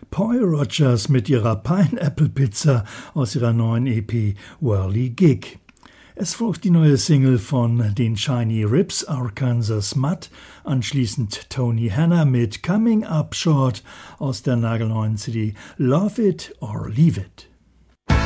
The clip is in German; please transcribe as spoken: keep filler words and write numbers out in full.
Poi Rogers mit ihrer Pineapple Pizza aus ihrer neuen E P Whirly Gig. Es folgt die neue Single von den Shiny Rips, Arkansas Mud, anschließend Tony Hanna mit Coming Up Short aus der nagelneuen C D Love It or Leave It.